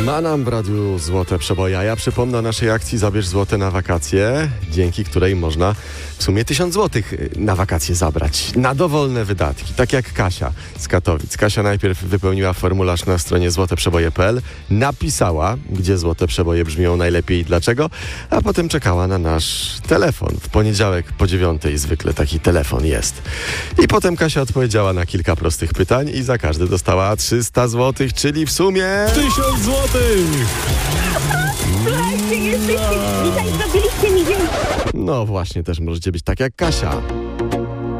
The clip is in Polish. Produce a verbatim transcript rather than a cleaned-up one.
Manam w radiu Złote Przeboje. Ja przypomnę o naszej akcji Zabierz Złote na wakacje, dzięki której można w sumie tysiąc złotych na wakacje zabrać. Na dowolne wydatki, tak jak Kasia z Katowic. Kasia najpierw wypełniła formularz na stronie złote przeboje kropka p l, napisała, gdzie Złote Przeboje brzmią najlepiej i dlaczego, a potem czekała na nasz telefon. W poniedziałek po dziewiątej zwykle taki telefon jest. I potem Kasia odpowiedziała na kilka prostych pytań i za każde dostała trzysta złotych, czyli w sumie tysiąc złotych! Słuchajcie, jesteście, dzisiaj zrobiliście mi dzień. no właśnie, też możecie być tak jak Kasia.